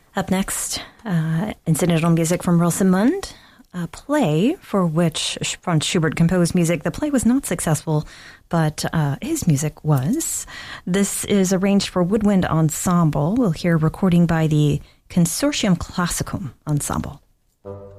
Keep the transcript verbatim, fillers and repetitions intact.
Up next, uh, incidental music from Rosamund, a play for which Franz Schubert composed music. The play was not successful, but uh, his music was. This is arranged for woodwind ensemble. We'll hear a recording by the Consortium Classicum Ensemble.